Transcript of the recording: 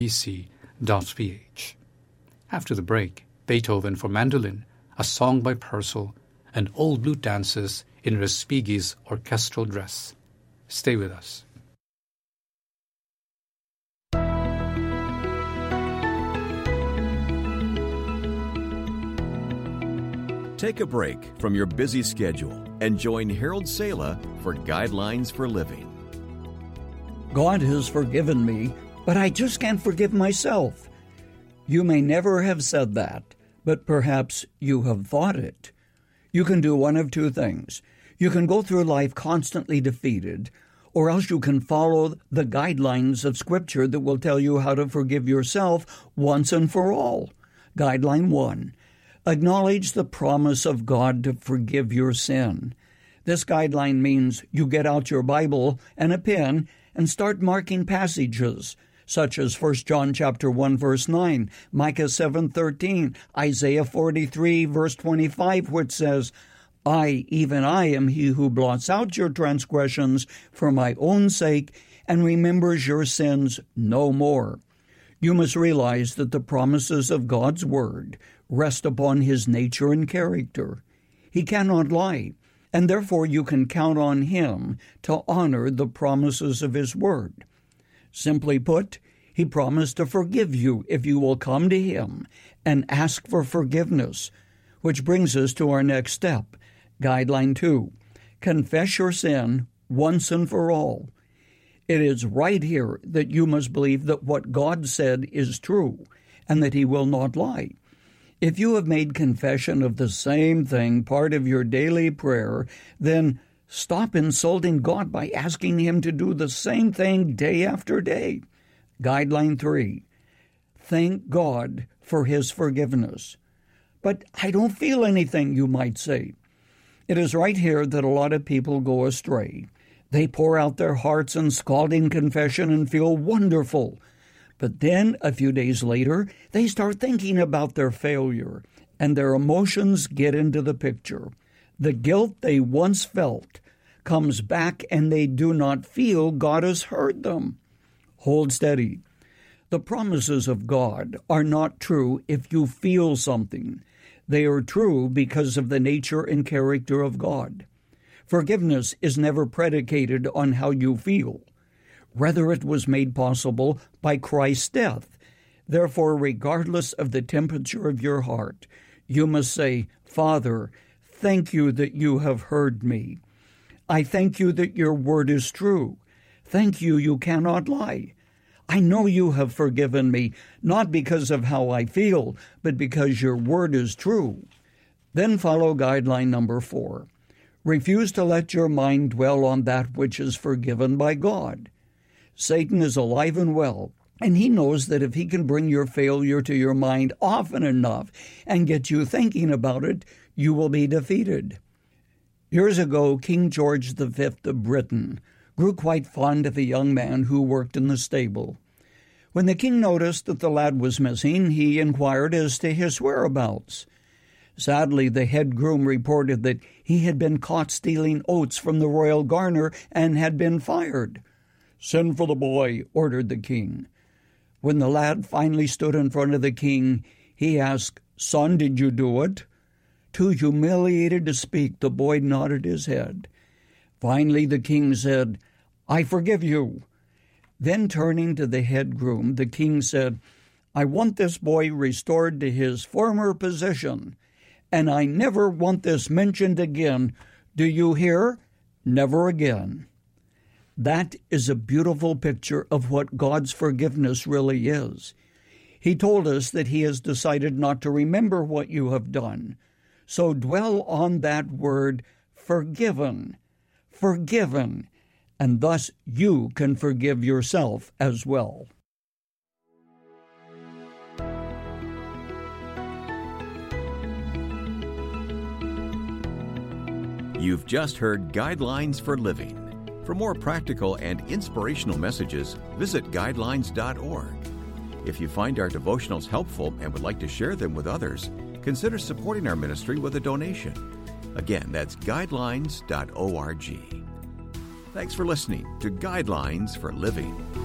After the break, Beethoven for mandolin, a song by Purcell, and Old Blue dances in Respighi's orchestral dress. Stay with us. Take a break from your busy schedule and join Harold Sala for Guidelines for Living. God has forgiven me, but I just can't forgive myself. You may never have said that, but perhaps you have thought it. You can do one of two things. You can go through life constantly defeated, or else you can follow the guidelines of Scripture that will tell you how to forgive yourself once and for all. Guideline 1. Acknowledge the promise of God to forgive your sin. This guideline means you get out your Bible and a pen and start marking passages, such as 1 John chapter 1, verse 9, Micah 7:13, Isaiah 43, verse 25, which says, I, even I, am he who blots out your transgressions for my own sake and remembers your sins no more. You must realize that the promises of God's Word rest upon His nature and character. He cannot lie, and therefore you can count on Him to honor the promises of His Word. Simply put, He promised to forgive you if you will come to Him and ask for forgiveness, which brings us to our next step, Guideline 2. Confess your sin once and for all. It is right here that you must believe that what God said is true and that He will not lie. If you have made confession of the same thing part of your daily prayer, then stop insulting God by asking Him to do the same thing day after day. Guideline 3. Thank God for His forgiveness. But I don't feel anything, you might say. It is right here that a lot of people go astray. They pour out their hearts in scalding confession and feel wonderful. But then, a few days later, they start thinking about their failure, and their emotions get into the picture. The guilt they once felt comes back, and they do not feel God has heard them. Hold steady. The promises of God are not true if you feel something. They are true because of the nature and character of God. Forgiveness is never predicated on how you feel. Rather, it was made possible by Christ's death. Therefore, regardless of the temperature of your heart, you must say, Father, thank you that you have heard me. I thank you that your word is true. Thank you, you cannot lie. I know you have forgiven me, not because of how I feel, but because your word is true. Then follow guideline number 4. Refuse to let your mind dwell on that which is forgiven by God. Satan is alive and well, and he knows that if he can bring your failure to your mind often enough and get you thinking about it, you will be defeated. Years ago, King George V of Britain grew quite fond of a young man who worked in the stable. When the king noticed that the lad was missing, he inquired as to his whereabouts. Sadly, the head groom reported that he had been caught stealing oats from the royal garner and had been fired. "Send for the boy," ordered the king. When the lad finally stood in front of the king, he asked, "Son, did you do it?" Too humiliated to speak, the boy nodded his head. Finally, the king said, "I forgive you." Then turning to the head groom, the king said, "I want this boy restored to his former position, and I never want this mentioned again. Do you hear? Never again." That is a beautiful picture of what God's forgiveness really is. He told us that He has decided not to remember what you have done. So dwell on that word, forgiven, forgiven, and thus you can forgive yourself as well. You've just heard Guidelines for Living. For more practical and inspirational messages, visit guidelines.org. If you find our devotionals helpful and would like to share them with others, consider supporting our ministry with a donation. Again, that's guidelines.org. Thanks for listening to Guidelines for Living.